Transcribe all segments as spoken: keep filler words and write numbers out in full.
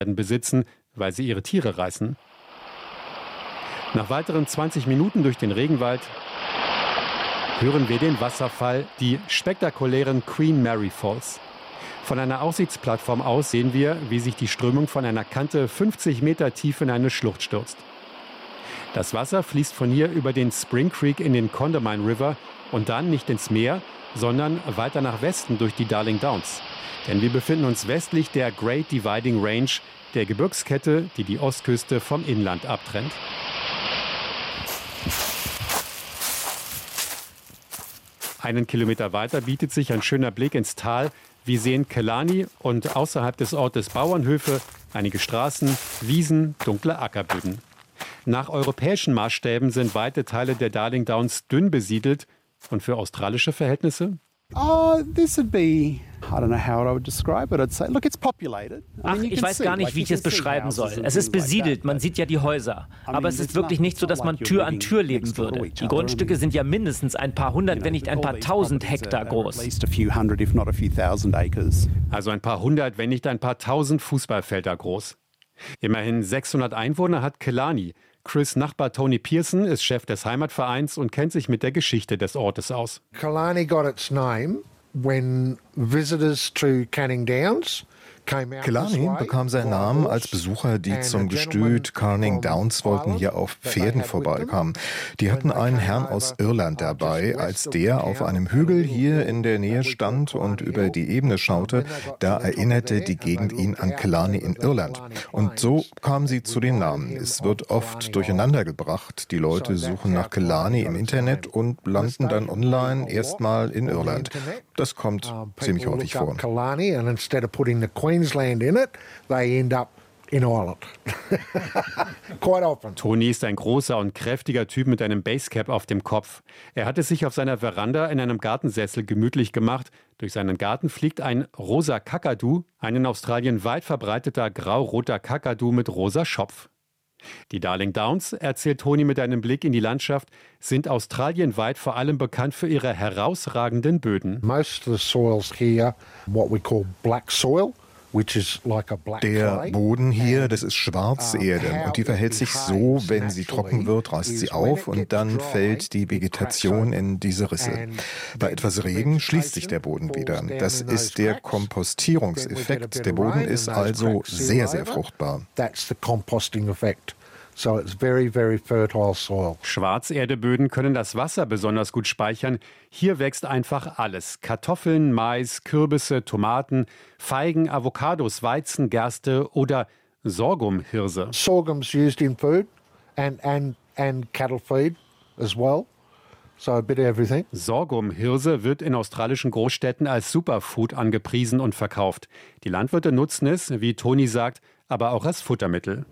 besitzen, weil sie ihre Tiere reißen. Nach weiteren zwanzig Minuten durch den Regenwald hören wir den Wasserfall, die spektakulären Queen Mary Falls. Von einer Aussichtsplattform aus sehen wir, wie sich die Strömung von einer Kante fünfzig Meter tief in eine Schlucht stürzt. Das Wasser fließt von hier über den Spring Creek in den Condamine River und dann nicht ins Meer, sondern weiter nach Westen durch die Darling Downs. Denn wir befinden uns westlich der Great Dividing Range, der Gebirgskette, die die Ostküste vom Inland abtrennt. Einen Kilometer weiter bietet sich ein schöner Blick ins Tal. Wir sehen Killarney und außerhalb des Ortes Bauernhöfe, einige Straßen, Wiesen, dunkle Ackerböden. Nach europäischen Maßstäben sind weite Teile der Darling Downs dünn besiedelt. Und für australische Verhältnisse? Oh, this would be, I don't know how I would describe it. I'd say, look, it's populated. Ach, ich weiß gar nicht, wie ich es beschreiben soll. Es ist besiedelt, man sieht ja die Häuser. Aber es ist wirklich nicht so, dass man Tür an Tür leben würde. Die Grundstücke sind ja mindestens ein paar hundert, wenn nicht ein paar tausend Hektar groß. Also ein paar hundert, wenn nicht ein paar tausend Fußballfelder groß. Immerhin sechshundert Einwohner hat Killarney. Chris' Nachbar Tony Pearson ist Chef des Heimatvereins und kennt sich mit der Geschichte des Ortes aus. Killarney got its name when visitors to Canning Downs Killarney bekam seinen Namen, als Besucher, die zum Gestüt Canning Downs wollten, hier auf Pferden vorbeikamen. Die hatten einen Herrn aus Irland dabei. Als der auf einem Hügel hier in der Nähe stand und über die Ebene schaute, da erinnerte die Gegend ihn an Killarney in Irland. Und so kamen sie zu den Namen. Es wird oft durcheinander gebracht. Die Leute suchen nach Killarney im Internet und landen dann online erstmal in Irland. Das kommt ziemlich häufig vor. Queensland in it, they end up in Ireland. Quite often. Tony ist ein großer und kräftiger Typ mit einem Basecap auf dem Kopf. Er hat es sich auf seiner Veranda in einem Gartensessel gemütlich gemacht. Durch seinen Garten fliegt ein rosa Kakadu, ein in Australien weit verbreiteter grau-roter Kakadu mit rosa Schopf. Die Darling Downs, erzählt Tony mit einem Blick in die Landschaft, sind australienweit vor allem bekannt für ihre herausragenden Böden. Most of the soils here, what we call black soil. Der Boden hier, das ist Schwarzerde und die verhält sich so, wenn sie trocken wird, reißt sie auf und dann fällt die Vegetation in diese Risse. Bei etwas Regen schließt sich der Boden wieder. Das ist der Kompostierungseffekt. Der Boden ist also sehr, sehr fruchtbar. So it's very, very fertile soil. Schwarzerdeböden können das Wasser besonders gut speichern. Hier wächst einfach alles. Kartoffeln, Mais, Kürbisse, Tomaten, Feigen, Avocados, Weizen, Gerste oder Sorghumhirse. Sorghum's used in food and, and, and cattle feed as well. So a bit of everything. Sorghumhirse wird in australischen Großstädten als Superfood angepriesen und verkauft. Die Landwirte nutzen es, wie Tony sagt, aber auch als Futtermittel.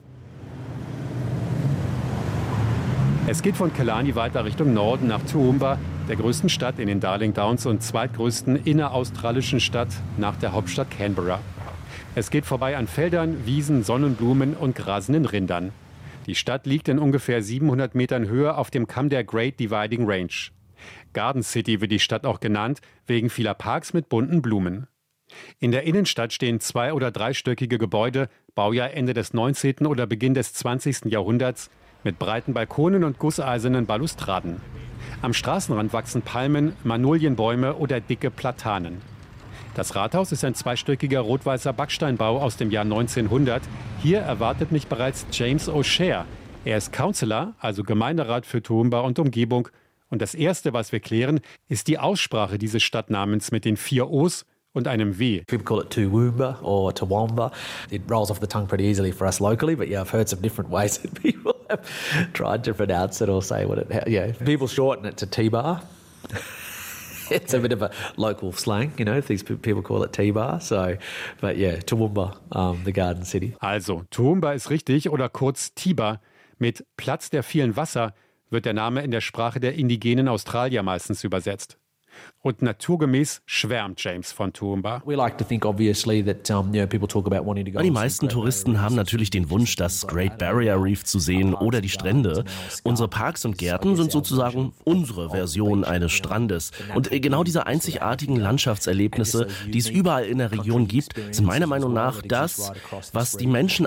Es geht von Killarney weiter Richtung Norden nach Toowoomba, der größten Stadt in den Darling Downs und zweitgrößten inneraustralischen Stadt nach der Hauptstadt Canberra. Es geht vorbei an Feldern, Wiesen, Sonnenblumen und grasenden Rindern. Die Stadt liegt in ungefähr siebenhundert Metern Höhe auf dem Kamm der Great Dividing Range. Garden City wird die Stadt auch genannt, wegen vieler Parks mit bunten Blumen. In der Innenstadt stehen zwei- oder dreistöckige Gebäude, Baujahr Ende des neunzehnten oder Beginn des zwanzigsten Jahrhunderts, mit breiten Balkonen und gusseisernen Balustraden. Am Straßenrand wachsen Palmen, Magnolienbäume oder dicke Platanen. Das Rathaus ist ein zweistöckiger rot-weißer Backsteinbau aus dem Jahr neunzehnhundert. Hier erwartet mich bereits James O'Shea. Er ist Councillor, also Gemeinderat für Toowoomba und Umgebung. Und das Erste, was wir klären, ist die Aussprache dieses Stadtnamens mit den vier O's und einem W. People call it Toowoomba or Toowoomba. It rolls off the tongue pretty easily for us locally, but yeah, I've heard some different ways that people have tried to pronounce it or say what it. Yeah, people shorten it to T-bar. It's a bit of a local slang, you know. These people call it T-bar. So, but yeah, Toowoomba, um, the Garden City. Also Toowoomba ist richtig oder kurz T-bar. Mit Platz der vielen Wasser wird der Name in der Sprache der indigenen Australier meistens übersetzt. Und naturgemäß schwärmt James von Toowoomba. Die meisten Touristen haben natürlich den Wunsch, das Great Barrier Reef zu sehen oder die Strände. Unsere Parks und Gärten sind sozusagen unsere Version eines Strandes. Und genau diese einzigartigen Landschaftserlebnisse, die es überall in der Region gibt, sind meiner Meinung nach das, was die Menschen